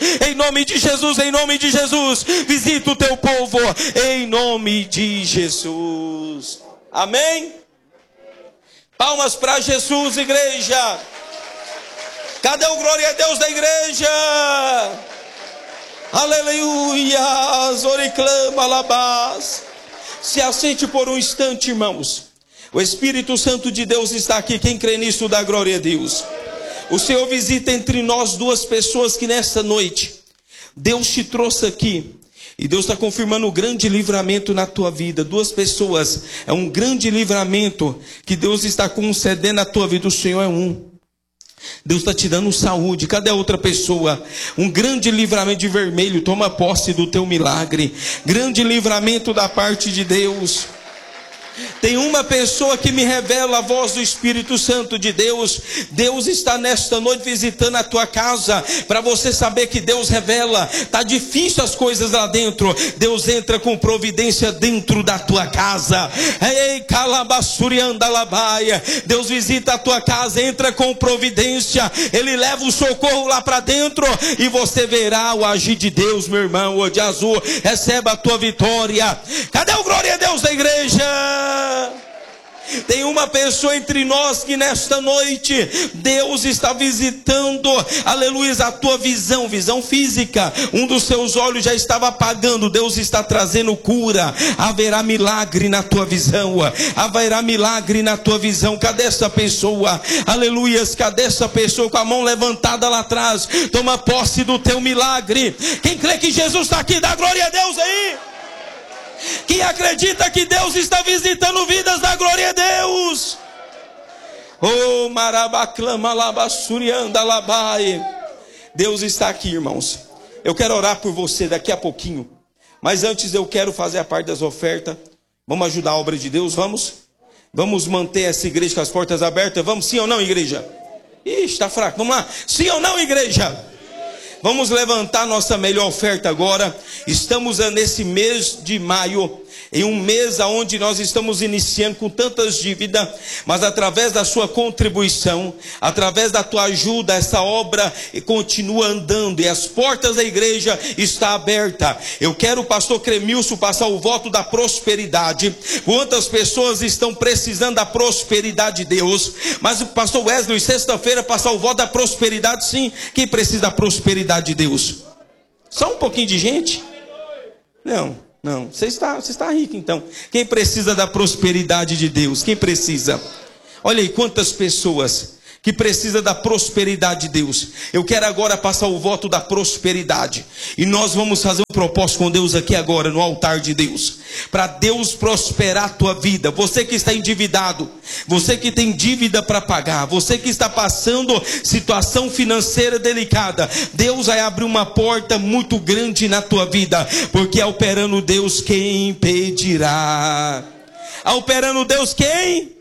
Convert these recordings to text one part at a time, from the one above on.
em nome de Jesus, em nome de Jesus. Visita o teu povo, em nome de Jesus. Amém? Palmas para Jesus, igreja. Cadê o glória a Deus da igreja? Aleluia. Zoriclama labás. Se assente por um instante, irmãos. O Espírito Santo de Deus está aqui. Quem crê nisso dá glória a Deus. O Senhor visita entre nós duas pessoas que nesta noite Deus te trouxe aqui. E Deus está confirmando um grande livramento na tua vida. Duas pessoas, é um grande livramento que Deus está concedendo na tua vida. O Senhor é um. Deus está te dando saúde. Cadê a outra pessoa? Um grande livramento de vermelho. Toma posse do teu milagre. Grande livramento da parte de Deus. Tem uma pessoa que me revela a voz do Espírito Santo de Deus. Deus está nesta noite visitando a tua casa, para você saber que Deus revela. Está difícil as coisas lá dentro, Deus entra com providência dentro da tua casa. Ei, calabassurianda labaia. Deus visita a tua casa, entra com providência. Ele leva o socorro lá para dentro, e você verá o agir de Deus, meu irmão. O de azul, receba a tua vitória. Cadê o glória a Deus da igreja? Tem uma pessoa entre nós que nesta noite Deus está visitando, aleluia, a tua visão física. Um dos seus olhos já estava apagando. Deus está trazendo cura. Haverá milagre na tua visão. Haverá milagre na tua visão. Cadê essa pessoa? Aleluia, cadê essa pessoa com a mão levantada lá atrás? Toma posse do teu milagre. Quem crê que Jesus está aqui, dá glória a Deus aí. Quem acredita que Deus está visitando vidas, da glória a Deus. Oh, marabaclama labassurianda labai. Deus está aqui, irmãos. Eu quero orar por você daqui a pouquinho, mas antes eu quero fazer a parte das ofertas. Vamos ajudar a obra de Deus, vamos? Vamos manter essa igreja com as portas abertas? Vamos, sim ou não, igreja? Ih, está fraco, vamos lá. Sim ou não, igreja? Vamos levantar nossa melhor oferta agora. Estamos nesse mês de maio, em um mês onde nós estamos iniciando com tantas dívidas, mas através da sua contribuição, através da tua ajuda, essa obra continua andando e as portas da igreja estão abertas. Eu quero o pastor Cremilson passar o voto da prosperidade. Quantas pessoas estão precisando da prosperidade de Deus? Mas o pastor Wesley, sexta-feira, passar o voto da prosperidade, sim. Quem precisa da prosperidade de Deus? Só um pouquinho de gente? Não, você está rico então. Quem precisa da prosperidade de Deus? Quem precisa? Olha aí quantas pessoas que precisam da prosperidade de Deus. Eu quero agora passar o voto da prosperidade. E nós vamos fazer um propósito com Deus aqui agora, no altar de Deus. Para Deus prosperar a tua vida. Você que está endividado, você que tem dívida para pagar, você que está passando situação financeira delicada, Deus vai abrir uma porta muito grande na tua vida. Porque é operando Deus quem impedirá. Operando Deus quem?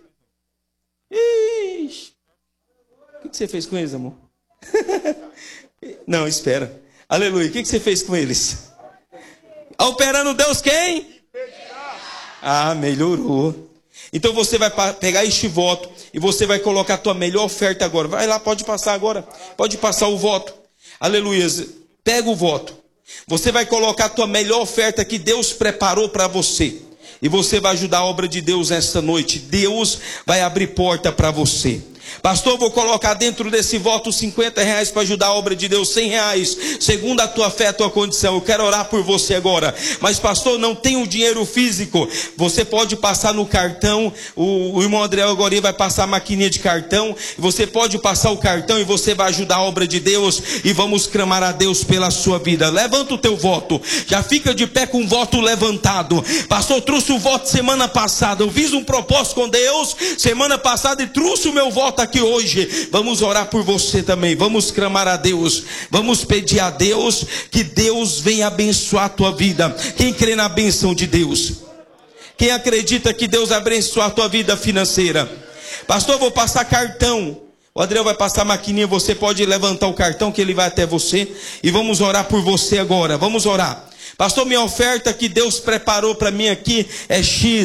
Ixi. O que você fez com eles, amor? Não, espera. Aleluia. O que você fez com eles? Operando Deus quem? Ah, melhorou. Então você vai pegar este voto e você vai colocar a tua melhor oferta agora. Vai lá, pode passar agora. Pode passar o voto. Aleluia. Pega o voto. Você vai colocar a tua melhor oferta que Deus preparou para você. E você vai ajudar a obra de Deus esta noite. Deus vai abrir porta para você. Pastor, vou colocar dentro desse voto R$50 para ajudar a obra de Deus, R$100, segundo a tua fé, a tua condição. Eu quero orar por você agora. Mas pastor, não tenho dinheiro físico. Você pode passar no cartão. O irmão André agora vai passar a maquininha de cartão. Você pode passar o cartão e você vai ajudar a obra de Deus. E vamos clamar a Deus pela sua vida. Levanta o teu voto. Já fica de pé com o voto levantado. Pastor, trouxe o voto semana passada. Eu fiz um propósito com Deus semana passada e trouxe o meu voto aqui hoje. Vamos orar por você também. Vamos clamar a Deus. Vamos pedir a Deus que Deus venha abençoar a tua vida. Quem crê na bênção de Deus? Quem acredita que Deus abençoar a tua vida financeira? Pastor, vou passar cartão. O Adriel vai passar a maquininha. Você pode levantar o cartão que ele vai até você. E vamos orar por você agora. Vamos orar. Pastor, minha oferta que Deus preparou para mim aqui é X.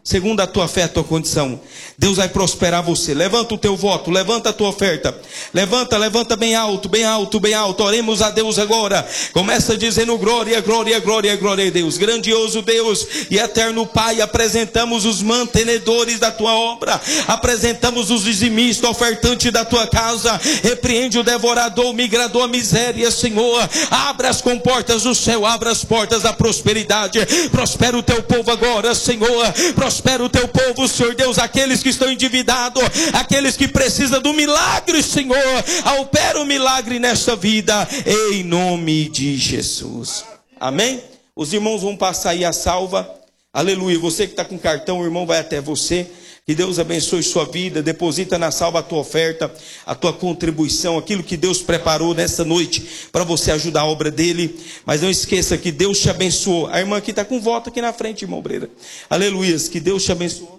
segundo a tua fé, a tua condição. Deus vai prosperar você. Levanta o teu voto, levanta a tua oferta. Levanta bem alto, bem alto, bem alto. Oremos a Deus agora. Começa dizendo glória, glória, glória, glória a Deus. Grandioso Deus e eterno Pai, apresentamos os mantenedores da tua obra. Apresentamos os dizimistas, ofertantes da tua casa. Repreende o devorador, o migrador, a miséria, Senhor. Abra as comportas do céu, abra as portas da prosperidade. Prospera o teu povo agora, Senhor. Prospera o teu povo, Senhor Deus. Aqueles que estão endividados, aqueles que precisam do milagre, Senhor. Opera o milagre nesta vida, em nome de Jesus. Amém? Os irmãos vão passar aí a salva. Aleluia. Você que está com cartão, o irmão vai até você. Que Deus abençoe sua vida. Deposita na salva a tua oferta, a tua contribuição, aquilo que Deus preparou nessa noite para você ajudar a obra dele. Mas não esqueça que Deus te abençoou. A irmã aqui está com voto aqui na frente, irmão Breira. Aleluia. Que Deus te abençoou.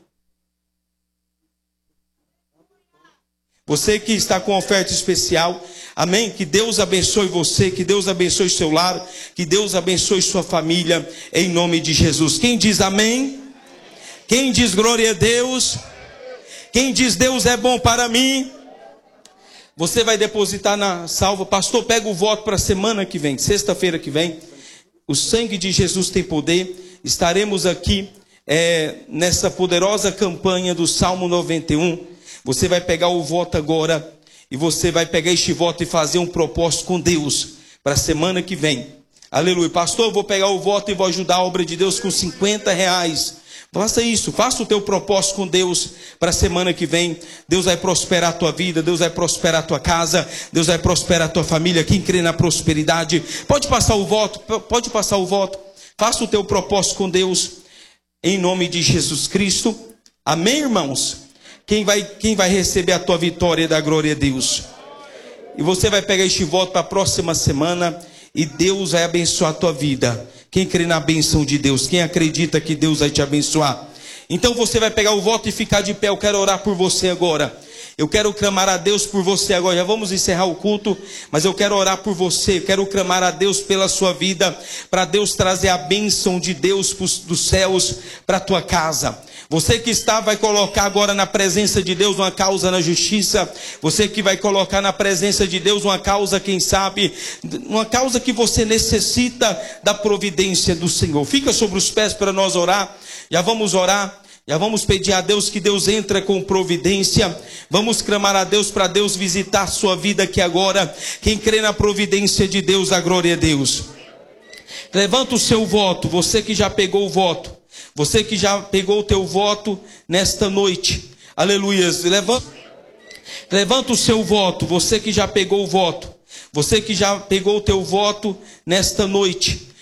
Você que está com oferta especial, amém? Que Deus abençoe você, que Deus abençoe seu lar, que Deus abençoe sua família, em nome de Jesus. Quem diz amém? Quem diz glória a Deus? Quem diz Deus é bom para mim? Você vai depositar na salva. Pastor, pega o voto para a semana que vem, sexta-feira que vem. O sangue de Jesus tem poder. Estaremos aqui nessa poderosa campanha do Salmo 91. Você vai pegar o voto agora e você vai pegar este voto e fazer um propósito com Deus para a semana que vem. Aleluia. Pastor, eu vou pegar o voto e vou ajudar a obra de Deus com R$50. Faça isso, faça o teu propósito com Deus para a semana que vem. Deus vai prosperar a tua vida, Deus vai prosperar a tua casa, Deus vai prosperar a tua família. Quem crê na prosperidade, pode passar o voto, pode passar o voto. Faça o teu propósito com Deus, em nome de Jesus Cristo. Amém, irmãos? Quem vai receber a tua vitória da glória a Deus? E você vai pegar este voto para a próxima semana e Deus vai abençoar a tua vida. Quem crê na bênção de Deus? Quem acredita que Deus vai te abençoar? Então você vai pegar o voto e ficar de pé. Eu quero orar por você agora. Eu quero clamar a Deus por você agora. Já vamos encerrar o culto, mas eu quero orar por você. Eu quero clamar a Deus pela sua vida, para Deus trazer a bênção de Deus dos céus para a tua casa. Você que vai colocar agora na presença de Deus uma causa na justiça. Você que vai colocar na presença de Deus uma causa, quem sabe, uma causa que você necessita da providência do Senhor. Fica sobre os pés para nós orar. Já vamos orar. Já vamos pedir a Deus que Deus entre com providência. Vamos clamar a Deus para Deus visitar a sua vida aqui agora. Quem crê na providência de Deus, a glória a Deus. Levanta o seu voto, você que já pegou o voto. Você que já pegou o teu voto nesta noite. Aleluia. Levanta o seu voto, você que já pegou o voto. Você que já pegou o teu voto nesta noite.